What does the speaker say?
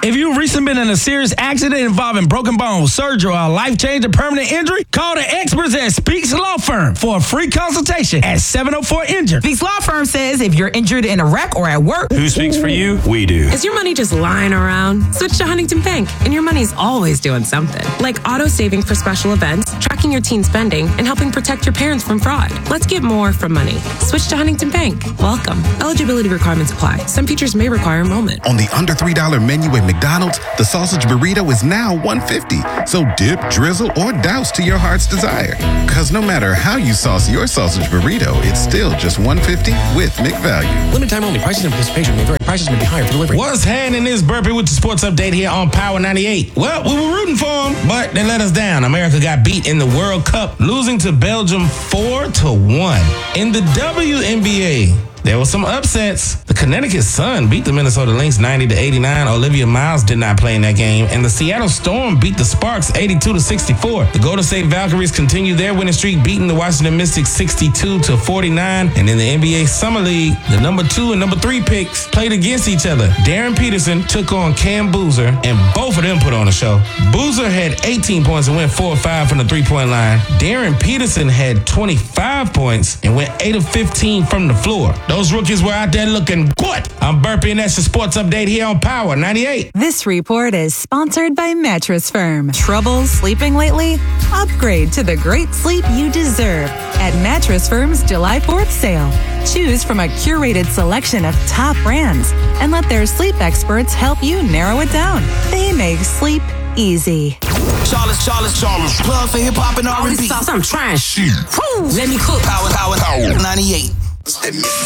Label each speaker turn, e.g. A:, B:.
A: If you've recently been in a serious accident involving broken bones, surgery, or a life-changing permanent injury, call the experts at Speaks Law Firm for a free consultation at 704-INJURED.
B: Speaks Law Firm says if you're injured in a wreck or at work...
C: Who speaks for you? We do.
D: Is your money just lying around? Switch to Huntington Bank, and your money's always doing something. Like auto-saving for special events, tracking your teen spending, and helping protect your parents from fraud. Let's get more from money. Switch to Huntington Bank. Welcome. Eligibility requirements apply. Some features may require enrollment.
E: On the under $3 menu at McDonald's, the sausage burrito is now $1.50. So dip, drizzle, or douse to your heart's desire. Because no matter how you sauce your sausage burrito, it's still just $1.50 with McValue.
F: Limited time only. Prices and participation may vary. Prices may be higher for delivery.
G: What's happening this Burpee with the sports update here on Power 98? Well, we were rooting for them, but they let us down. America got beat in the World Cup, losing to Belgium 4-1. In the WNBA, there were some upsets. The Connecticut Sun beat the Minnesota Lynx 90-89. Olivia Miles did not play in that game. And the Seattle Storm beat the Sparks 82-64. The Golden State Valkyries continue their winning streak, beating the Washington Mystics 62-49. And in the NBA Summer League, the number 2 and number 3 picks played against each other. Darren Peterson took on Cam Boozer, and both of them put on a show. Boozer had 18 points and went 4 of 5 from the three-point line. Darren Peterson had 25 points and went 8 of 15 from the floor. Those rookies were out there looking good. I'm Burpee, and that's the sports update here on Power 98.
H: This report is sponsored by Mattress Firm. Trouble sleeping lately? Upgrade to the great sleep you deserve at Mattress Firm's July 4th sale. Choose from a curated selection of top brands and let their sleep experts help you narrow it down. They make sleep easy.
I: Charles. Plug for hip hop and R&B.
D: I'm trying. Let me cook.
I: Power 98.